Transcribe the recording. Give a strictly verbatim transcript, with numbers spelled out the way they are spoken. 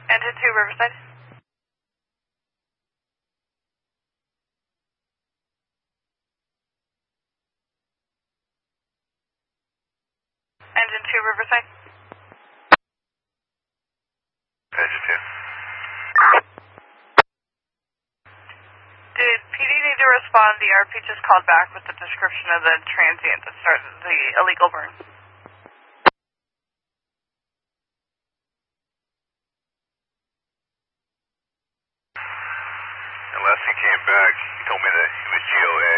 Engine two, Riverside. Engine two, Riverside. Engine two. Did P D need to respond? The R P just called back with the description of the transient that started the illegal burn. Unless he came back, he told me that he was G O A.